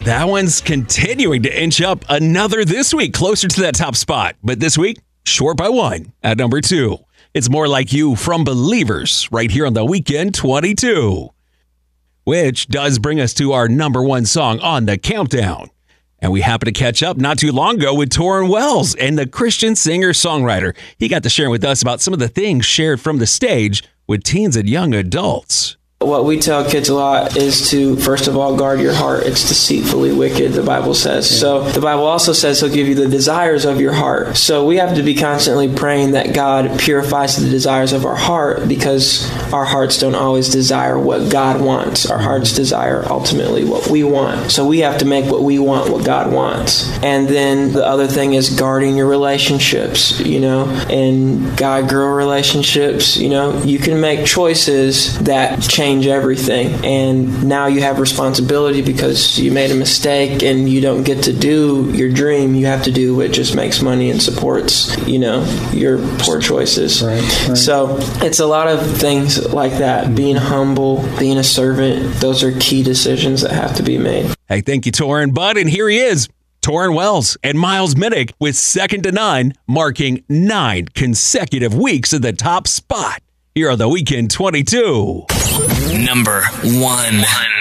That one's continuing to inch up another this week, closer to that top spot. But this week, short by one at number 2. It's More Like You from Believers right here on the Weekend 22. Which does bring us to our number 1 song on the countdown. And we happened to catch up not too long ago with Torrin Wells and the Christian singer-songwriter. He got to share with us about some of the things shared from the stage with teens and young adults. What we tell kids a lot is to, first of all, guard your heart. It's deceitfully wicked, the Bible says. So the Bible also says he'll give you the desires of your heart. So we have to be constantly praying that God purifies the desires of our heart, because our hearts don't always desire what God wants. Our hearts desire ultimately what we want. So we have to make what we want what God wants. And then the other thing is guarding your relationships, and guy-girl relationships. You can make choices that change everything, and now you have responsibility because you made a mistake and you don't get to do your dream. You have to do what just makes money and supports your poor choices. Right. So it's a lot of things like that. Being humble, being a servant, those are key decisions that have to be made. Hey, thank you, Torrin. Bud, and here he is, Torrin Wells and Miles Minnick with Second to None, marking 9 consecutive weeks in the top spot here on the Weekend 22. Number 1.